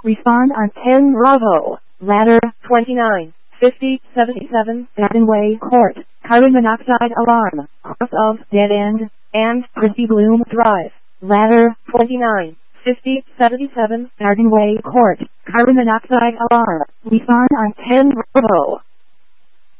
Respond on 10 Bravo. Ladder 29, 50, 77, Gardenway Court. Carbon monoxide alarm. Cross of Dead End and Christy Bloom Drive. Ladder 29, 50, 77, Gardenway Court. Carbon monoxide alarm. Respond on 10 Bravo.